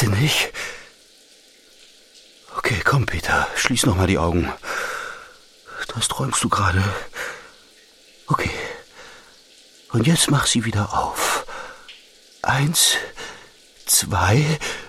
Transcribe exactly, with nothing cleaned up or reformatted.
Bitte nicht. Okay, komm, Peter, schließ noch mal die Augen. Das träumst du gerade. Okay. Und jetzt mach sie wieder auf. Eins, zwei,